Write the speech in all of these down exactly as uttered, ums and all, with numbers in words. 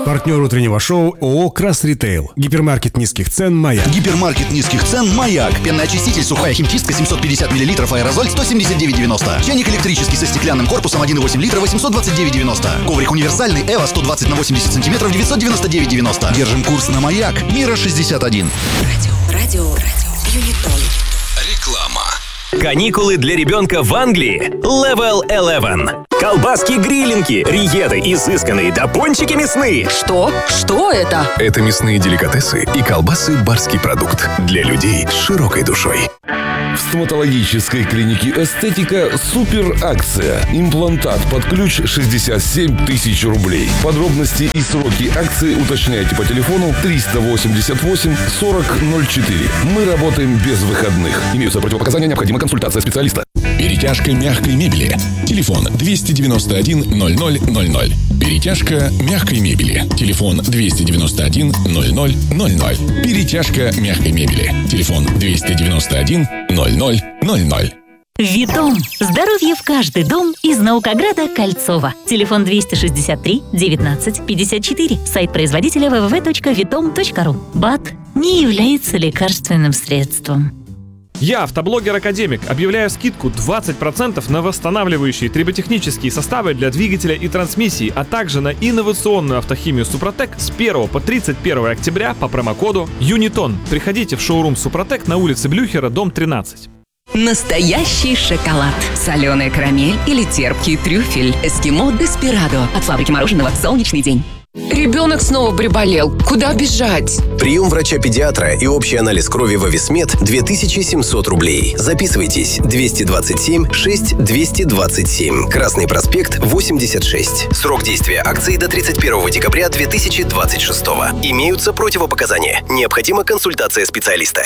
Партнер утреннего шоу ООО «Крас Ритейл». Гипермаркет низких цен «Маяк». Гипермаркет низких цен «Маяк». Пенный очиститель сухая химчистка семьсот пятьдесят миллилитров, аэрозоль сто семьдесят девять девяносто. Чайник электрический со стеклянным корпусом один и восемь литра восемьсот двадцать девять девяносто. Коврик универсальный Эва сто двадцать на восемьдесят сантиметров девятьсот девяносто девять девяносто. Держим курс на «Маяк». Мира шестьдесят один. Радио, радио, радио, Юнитон. Реклама. Каникулы для ребенка в Англии. Level одиннадцать. Колбаски, грилинки, риеты изысканные, да пончики мясные. Что? Что это? Это мясные деликатесы и колбасы «Барский продукт» для людей с широкой душой. В стоматологической клинике «Эстетика» супер акция. Имплантат под ключ шестьдесят семь тысяч рублей. Подробности и сроки акции уточняйте по телефону триста восемьдесят восемь сорок ноль четыре. Мы работаем без выходных. Имеются противопоказания, необходима консультация специалиста. Перетяжка мягкой мебели. Телефон двести девяносто один ноль ноль ноль ноль. Перетяжка мягкой мебели. Телефон двести девяносто один ноль ноль ноль ноль. Перетяжка мягкой мебели. Телефон двести девяносто один ноль ноль ноль ноль. Витом. Здоровье в каждый дом из Наукограда Кольцова. Телефон двести шестьдесят три девятнадцать пятьдесят четыре. Сайт производителя дабл ю дабл ю дабл ю точка витом точка ру. БАД не является лекарственным средством. Я, автоблогер-академик, объявляю скидку двадцать процентов на восстанавливающие триботехнические составы для двигателя и трансмиссии, а также на инновационную автохимию Супротек с первого по тридцать первое октября по промокоду Юнитон. Приходите в шоурум Супротек на улице Блюхера, дом тринадцать. Настоящий шоколад, соленая карамель или терпкий трюфель. Эскимо Деспирадо от фабрики мороженого «Солнечный день». Ребенок снова приболел. Куда бежать? Прием врача-педиатра и общий анализ крови Вависмед две тысячи семьсот рублей. Записывайтесь. двести двадцать семь шесть двести двадцать семь. Красный проспект, восемьдесят шесть. Срок действия акции до тридцать первого декабря две тысячи двадцать шестого. Имеются противопоказания. Необходима консультация специалиста.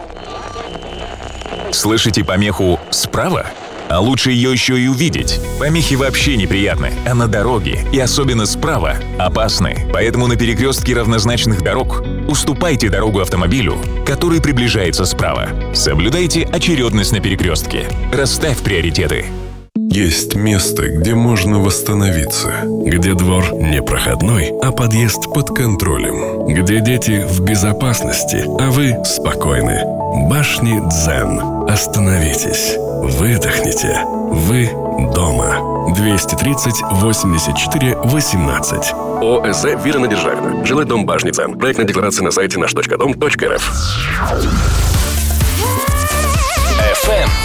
Слышите помеху «справа»? А лучше ее еще и увидеть. Помехи вообще неприятны, а на дороге, и особенно справа, опасны. Поэтому на перекрестке равнозначных дорог уступайте дорогу автомобилю, который приближается справа. Соблюдайте очередность на перекрестке. Расставь приоритеты. Есть место, где можно восстановиться, где двор не проходной, а подъезд под контролем, где дети в безопасности, а вы спокойны. Башни Дзен. Остановитесь. Выдохните. Вы дома. двести тридцать восемьдесят четыре восемнадцать. ОС Вирена Державина. Жилой дом Башни Дзен. Проектная декларация на сайте наш точка дом точка рф. эф эм